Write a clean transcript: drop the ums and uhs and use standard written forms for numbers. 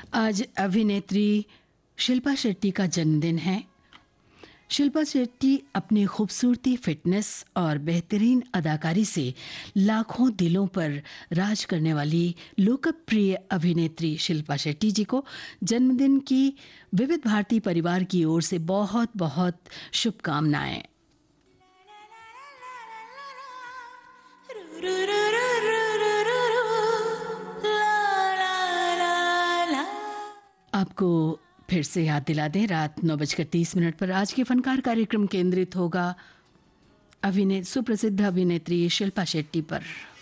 आज अभिनेत्री शिल्पा शेट्टी का जन्मदिन है। शिल्पा शेट्टी अपनी खूबसूरती, फिटनेस और बेहतरीन अदाकारी से लाखों दिलों पर राज करने वाली लोकप्रिय अभिनेत्री शिल्पा शेट्टी जी को जन्मदिन की विविध भारती परिवार की ओर से बहुत बहुत शुभकामनाएं। आपको फिर से याद दिला दें, रात 9:30 पर आज के फनकार कार्यक्रम केंद्रित होगा सुप्रसिद्ध अभिनेत्री शिल्पा शेट्टी पर।